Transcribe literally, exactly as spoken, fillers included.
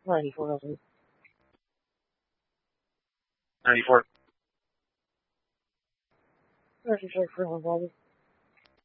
ninety-four, I think. ninety-four. That's just like for my body.